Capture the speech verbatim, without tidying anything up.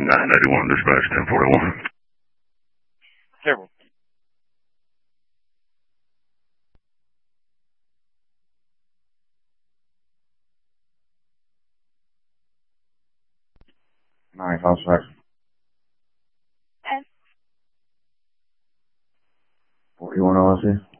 nine ninety-one, dispatch ten forty-one. Terrible. Nine, call six. Ten. Forty-one O S C.